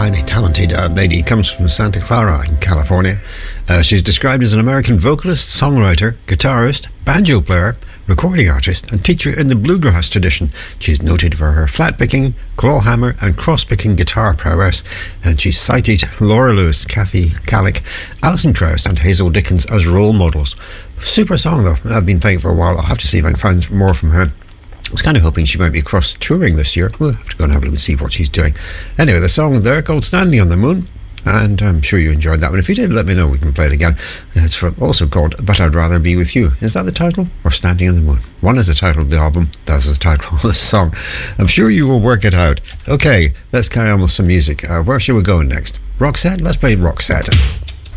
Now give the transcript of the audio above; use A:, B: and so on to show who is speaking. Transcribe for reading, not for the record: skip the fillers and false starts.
A: highly talented lady. Comes from Santa Clara in California. She's described as an American vocalist, songwriter, guitarist, banjo player, recording artist and teacher in the bluegrass tradition. She's noted for her flat-picking, clawhammer and cross-picking guitar prowess, and she's cited Laura Lewis, Kathy Kallick, Alison Krauss and Hazel Dickens as role models. Super song though. I've been playing for a while. I'll have to see if I can find more from her. I was kind of hoping she might be cross touring this year. We'll have to go and have a look and see what she's doing. Anyway, the song there called Standing on the Moon, and I'm sure you enjoyed that one. If you did, let me know. We can play it again. It's also called But I'd Rather Be With You. Is that the title? Or Standing on the Moon? One is the title of the album, that's the title of the song. I'm sure you will work it out. Okay, let's carry on with some music. Where shall we go next? Roxette? Let's play Roxette.